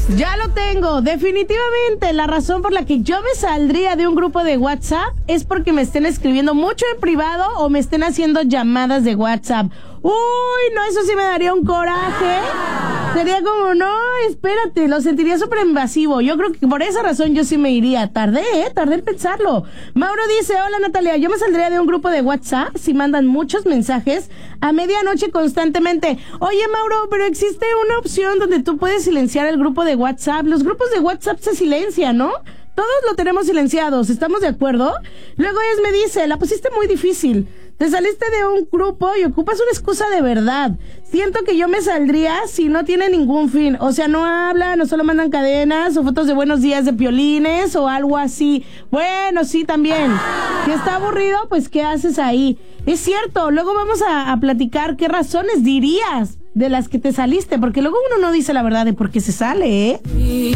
Ya lo tengo. Definitivamente la razón por la que yo me saldría de un grupo de WhatsApp es porque me estén escribiendo mucho en privado o me estén haciendo llamadas de WhatsApp. Uy, no, eso sí me daría un coraje. Sería como, no, espérate, lo sentiría súper invasivo. Yo creo que por esa razón yo sí me iría. Tardé en pensarlo. Mauro dice, hola Natalia, yo me saldría de un grupo de WhatsApp si mandan muchos mensajes a medianoche constantemente. Oye Mauro, pero existe una opción donde tú puedes silenciar el grupo de WhatsApp. Los grupos de WhatsApp se silencian, ¿no? Todos lo tenemos silenciados, ¿estamos de acuerdo? Luego me dice, la pusiste muy difícil. Te saliste de un grupo y ocupas una excusa de verdad. Siento que yo me saldría si no tiene ningún fin. O sea, no hablan, o solo mandan cadenas, o fotos de buenos días de piolines, o algo así. Bueno, sí, también. Si está aburrido, pues, ¿qué haces ahí? Es cierto, luego vamos a platicar qué razones dirías de las que te saliste, porque luego uno no dice la verdad de por qué se sale, ¿eh?